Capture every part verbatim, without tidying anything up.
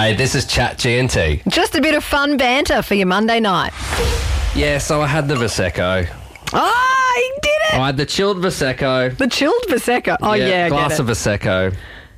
Hey, this is Chat G N T. Just a bit of fun banter for your Monday night. Yeah, so I had the Prosecco. Oh, you did it! I had the chilled Prosecco. The chilled Prosecco. Oh, yeah, I glass get it. of Prosecco.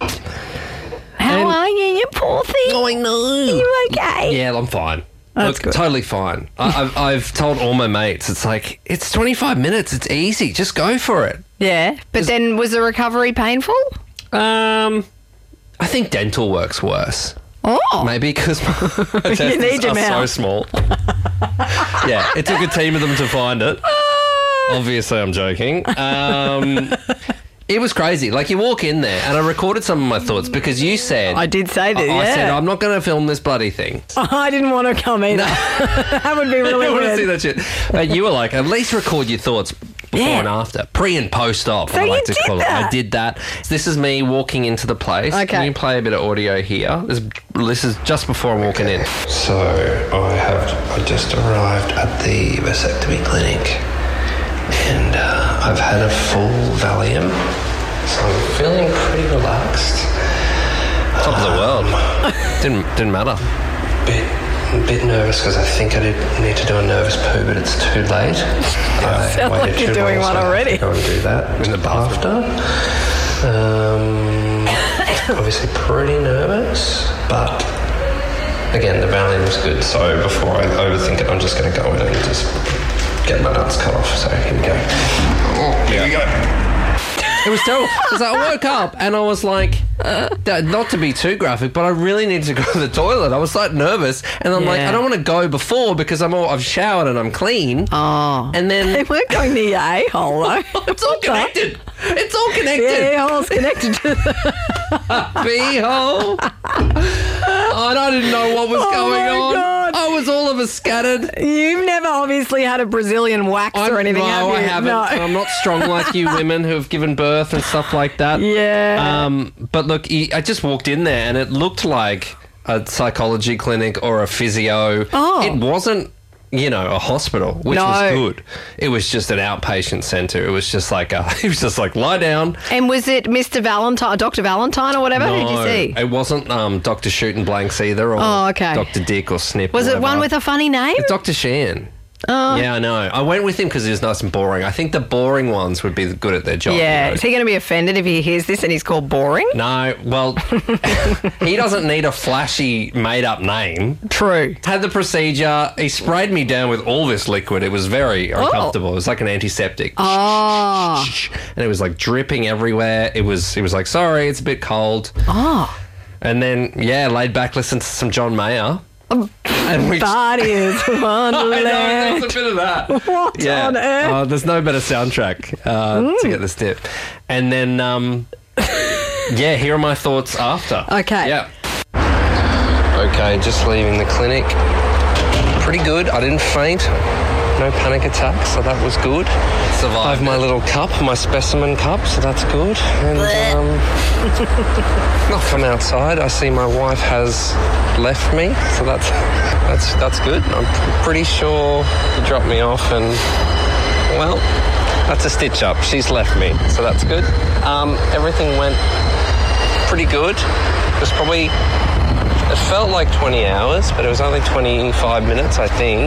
How and- are you, you poor thing? Oh, I know. Are you okay? Yeah, I'm fine. That's Look, good. totally fine. I, I've, I've told all my mates, it's like, it's twenty-five minutes. It's easy. Just go for it. Yeah, but then was the recovery painful? Um, I think dental works worse. Oh. Maybe because my You intestines need your are so mouth. small. Yeah, it took a team of them to find it. Obviously, I'm joking. Um, it was crazy. Like, you walk in there, and I recorded some of my thoughts because you said... I did say that, I, I yeah. said, I'm not going to film this bloody thing. I didn't want to come either. That would be really I want to see weird. that shit. But you were like, at least record your thoughts before Yeah. and after. Pre and post op, So I you like to did call it. I that? did that. This is me walking into the place. Okay. Can you play a bit of audio here? This, this is just before I'm walking in. So I have I just arrived at the vasectomy clinic, and uh, I've had a full Valium, so I'm feeling pretty relaxed. Top of the world. didn't didn't matter. Bit a bit nervous because I think I did need to do a nervous poo, but it's too late. I Sounds like waited you're too doing long, one so I have to already. Go and do that In the bathroom. after. Um, obviously pretty nervous, but again, the Valium's good, so before I overthink it, I'm just going to go in and just get my nuts cut off. So here we go. Oh, here we go. It was terrible. Because I woke up and I was like, that- not to be too graphic, but I really needed to go to the toilet. I was like nervous, and I'm like, Yeah. I don't want to go before because I'm all, I've showered and I'm clean. Oh. And They then weren't going near your a-hole, though. it's all connected. It's all Yeah, connected. a-hole's connected to the... Beehole. And I didn't know what was Oh going my on. God. I was all of a scattered. You've never obviously had a Brazilian wax or anything, no, have you? I haven't. No. I'm not strong like you women who have given birth and stuff like that. Yeah. Um, but look, he- I just walked in there and it looked like a psychology clinic or a physio. Oh. It wasn't, you know, a hospital, which No. was good. It was just an outpatient centre. It was just like, a, it was just like, lie down. And was it Mister Valentine, Doctor Valentine or whatever? Who did you No, see? It wasn't um, Doctor Shooting Blanks either, or Oh, okay. Doctor Dick or Snip. Was or it one whatever. with a funny name? Doctor Shan. Oh. Yeah, I know. I went with him because he was nice and boring. I think the boring ones would be good at their job. Yeah. you know. Is he going to be offended if he hears this and he's called boring? No, well, he doesn't need a flashy made-up name. True. Had the procedure. He sprayed me down with all this liquid. It was very uncomfortable. It was like an antiseptic. Oh. And it was like dripping everywhere. It was. It was like, sorry, it's a bit cold. Oh. And then, yeah, laid back, listened to some John Mayer. And we That is I know, Wonderland. there's a bit of that. What Yeah. on earth? Oh, there's no better soundtrack uh, to get this tip. And then, um, yeah, here are my thoughts after. Okay. Yeah. Okay, just leaving the clinic. Pretty good. I didn't faint. No panic attacks, so that was good. I Survived. have my little cup, my specimen cup, so that's good. And um, I'll come outside. I see my wife has left me, so that's that's that's good. I'm pr- pretty sure he dropped me off, and well, that's a stitch up. She's left me, so that's good. Um, everything went pretty good. It was probably. It felt like twenty hours, but it was only twenty-five minutes, I think.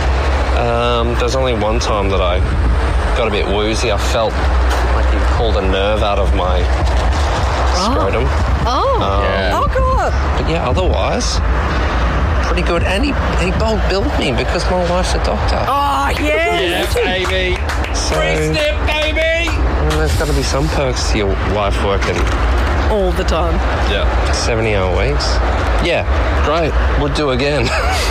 Um, there was only one time that I got a bit woozy. I felt like he pulled a nerve out of my scrotum. Oh. Yeah. Oh, God. But yeah, otherwise, pretty good. And he, he bulk billed me because my wife's a doctor. Oh, yeah. Yeah, baby. So, Free snip, baby. well, there's got to be some perks to your wife working All the time. Yeah. seventy-hour weeks. Yeah, great. We'll do again.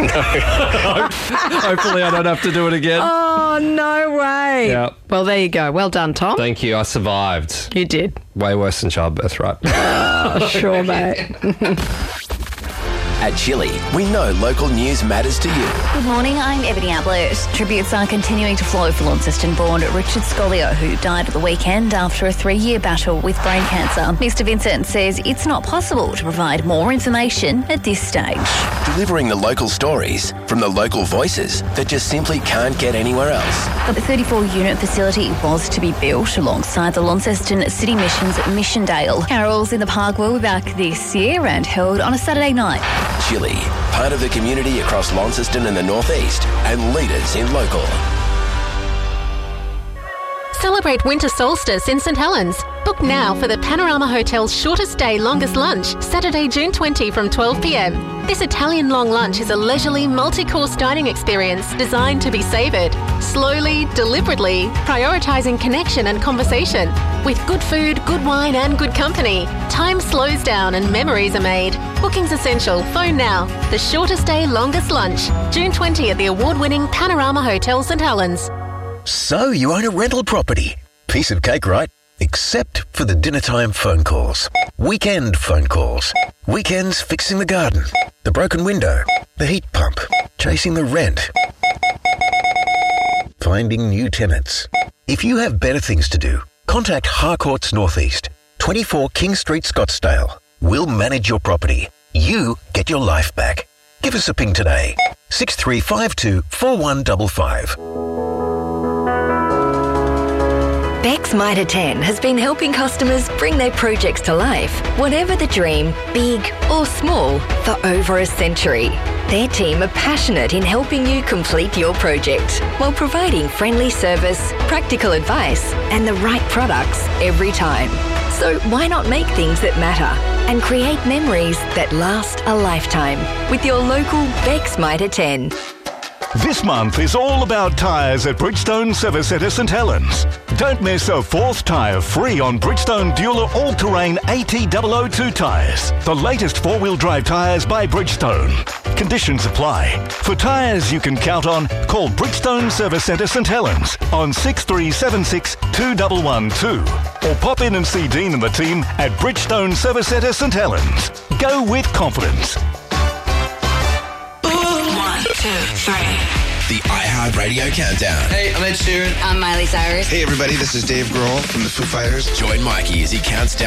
Hopefully I don't have to do it again. Oh, no way. Yeah. Well, there you go. Well done, Tom. Thank you. I survived. You did. Way worse than childbirth, right? Oh, sure, mate. At Chili, we know local news matters to you. Good morning, I'm Ebony Ablett. Tributes are continuing to flow for Launceston-born Richard Scolio, who died at the weekend after a three-year battle with brain cancer. Mister Vincent says it's not possible to provide more information at this stage. Delivering the local stories from the local voices that just simply can't get anywhere else. The thirty-four unit facility was to be built alongside the Launceston City Missions at Missiondale. Carols in the Park will be back this year and held on a Saturday night. Chili, part of the community across Launceston and the northeast, and leaders in local. Celebrate winter solstice in St Helens. Book now for the Panorama Hotel's shortest day, longest lunch, Saturday, June twentieth from twelve p m. This Italian long lunch is a leisurely, multi-course dining experience designed to be savoured slowly, deliberately, prioritising connection and conversation. With good food, good wine and good company, time slows down and memories are made. Booking's essential. Phone now. The shortest day, longest lunch, June twentieth at the award-winning Panorama Hotel St Helens. So you own a rental property. Piece of cake, right? Except for the dinner time phone calls. Weekend phone calls. Weekends fixing the garden. The broken window. The heat pump. Chasing the rent. Finding new tenants. If you have better things to do, contact Harcourts Northeast, twenty-four King Street, Scottsdale. We'll manage your property. You get your life back. Give us a ping today. six three five two, four one five five. Beck's Mitre ten has been helping customers bring their projects to life, whatever the dream, big or small, for over a century. Their team are passionate in helping you complete your project while providing friendly service, practical advice and the right products every time. So why not make things that matter and create memories that last a lifetime with your local Beck's Mitre ten. This month is all about tyres at Bridgestone Service Centre St Helens. Don't miss a fourth tyre free on Bridgestone Dueler All-Terrain A T double oh two tyres. The latest four-wheel drive tyres by Bridgestone. Conditions apply. For tyres you can count on, call Bridgestone Service Centre St Helens on six three seven six, two one one two or pop in and see Dean and the team at Bridgestone Service Centre St Helens. Go with confidence. One, two, three. The iHeartRadio Countdown. Hey, I'm Ed Sheeran. I'm Miley Cyrus. Hey, everybody, this is Dave Grohl from the Foo Fighters. Join Mikey as he counts down